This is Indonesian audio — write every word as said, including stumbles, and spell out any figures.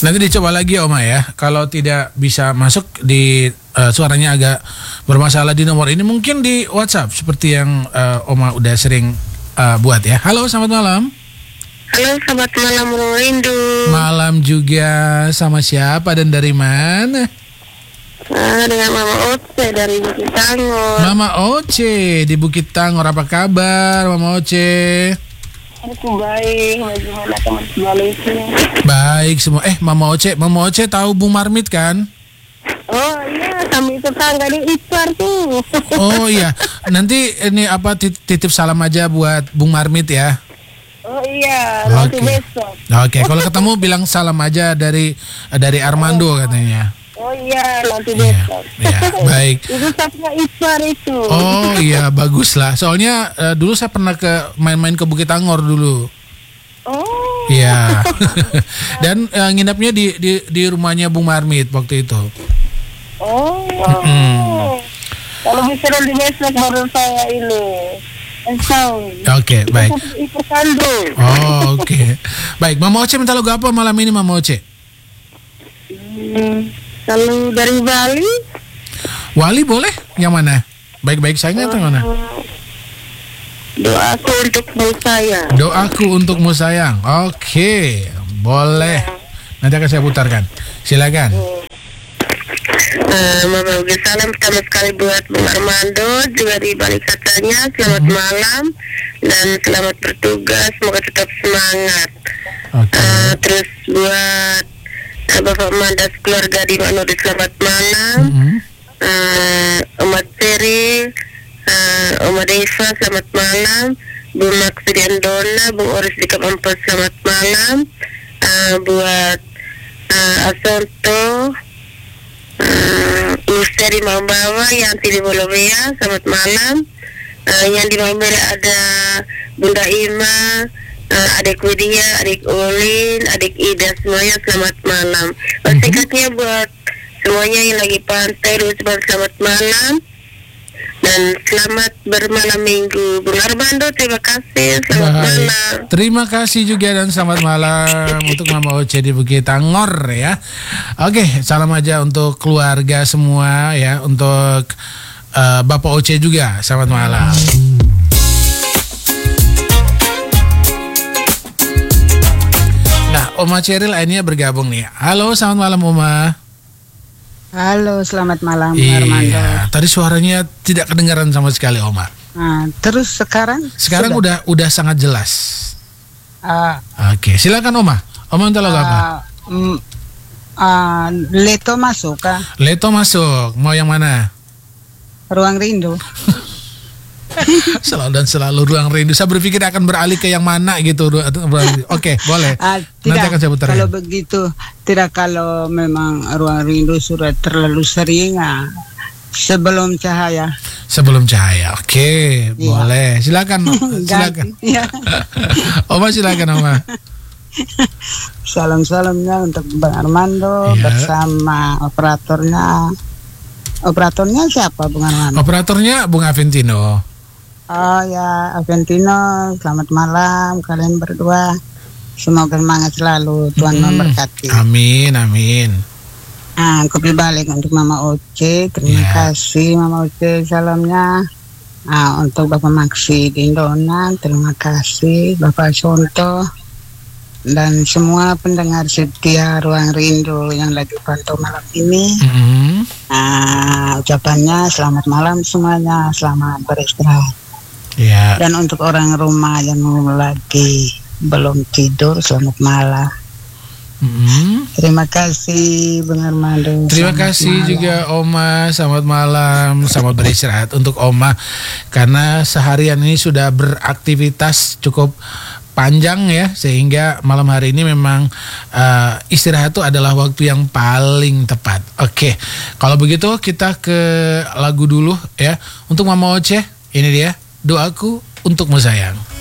Nanti dicoba lagi Oma ya. Kalau tidak bisa masuk di uh, suaranya agak bermasalah di nomor ini, mungkin di WhatsApp seperti yang uh, Oma udah sering uh, buat ya. Halo, selamat malam. Halo, selamat malam Rindu. Malam juga. Sama siapa dan dari mana? Ah, dengan Mama Oce dari Bukit Tangor. Mama Oce di Bukit Tangor, apa kabar Mama Oce? Aku baik, bagaimana teman sebaliknya? Baik semua. Eh Mama Oce, Mama Oce tahu Bung Marmit kan? Oh iya, kami tetangga di Ipar tuh. Oh iya, nanti ini apa titip salam aja buat Bung Marmit ya. Oh iya, nanti Oke. besok. Oke, kalau ketemu bilang salam aja dari dari Armando katanya. Oh iya, nanti Iya, besok. iya, baik. Itu satunya Ipar itu. Oh iya, bagus lah. Soalnya uh, dulu saya pernah ke main-main ke Bukit Tangor dulu. Oh. Iya. Dan uh, nginapnya di, di di rumahnya Bung Marmit waktu itu. Oh. Mm. Kalau bisa di besok baru saya ini. Oke, baik. Ipar kandung. Oh, oke. Okay. Baik, Mama Oce minta lagu apa malam ini Mama Oce? Hmm, kalau dari Bali? Wali boleh? Yang mana? Baik-baik saya nggak tahu mana. Doaku untukmu sayang. Doaku untukmu sayang. Oke, boleh. Nanti akan saya putarkan. Silakan. Uh, Mama ugi salam pertama sekali buat Bung Armando juga di balik katanya. Selamat mm-hmm. malam dan selamat bertugas. Semoga tetap semangat. Okay. Uh, terus buat uh, Bapak Mandas keluarga di Manado selamat malam. Mm-hmm. uh, Oma Ceri, uh, Oma Deva selamat malam. Bu Maksidian Dona, Bu Oris di Kampus selamat malam. Uh, buat uh, Asonto. Uh, Musteri Mambawa yang di Bolivia, selamat malam. Uh, yang di Mambawa ada Bunda Ima, uh, adik Widya, adik Ulin, adik Ida, semuanya selamat malam. Uh, singkatnya buat semuanya yang lagi pantai, selamat malam dan selamat bermalam minggu. Bung Armando, terima kasih, selamat Baik. malam. Terima kasih juga dan selamat malam untuk Mama Oce di Bukit Tangor ya. Oke, salam aja untuk keluarga semua ya, untuk uh, Bapak Oce juga, selamat malam. Nah, Oma Ceril akhirnya bergabung nih. Halo, selamat malam Oma. Halo, selamat malam Iya, Armando. tadi suaranya tidak kedengaran sama sekali Oma. Nah, terus sekarang? Sekarang sudah? udah udah sangat jelas. Uh, Oke, silakan Oma. Oma minta lagu apa? Uh, uh, Leto masuk kah? Leto masuk. Mau yang mana? Ruang Rindu. Selalu dan selalu Ruang Rindu. Saya berpikir akan beralih ke yang mana gitu. Oke, boleh. Uh, Nanti tidak, akan saya putarkan. kalau begitu, tidak kalau memang Ruang Rindu sudah terlalu sering. Uh, sebelum cahaya. Sebelum cahaya. Oke, iya. Boleh. Silakan. Silakan. Ya. Oma silakan Oma. Salam-salamnya untuk Bang Armando ya. Bersama operatornya. Operatornya siapa Bung Armando? Operatornya Bung Aventino. Oh ya, Aventino, selamat malam kalian berdua. Semoga semangat selalu, Tuhan hmm, memberkati. Amin, amin. Ah, kopi balik untuk Mama Oce, terima yeah. kasih Mama Oce salamnya. Ah, untuk Bapak Maksi di Indona, terima kasih Bapak Sonto dan semua pendengar setia Ruang Rindu yang lagi pantau malam ini. Mm-hmm. Ah, ucapannya selamat malam semuanya, selamat beristirahat. Yeah. Dan untuk orang rumah yang lagi belum tidur, selamat malam. Mm-hmm. Terima kasih Bang Armando. Terima selamat kasih malam. juga Oma. Selamat malam, selamat beristirahat untuk Oma karena seharian ini sudah beraktivitas cukup panjang ya, sehingga malam hari ini memang uh, istirahat itu adalah waktu yang paling tepat. Oke, kalau begitu kita ke lagu dulu ya. Untuk Mama Oce, ini dia Doaku Untukmu Sayang.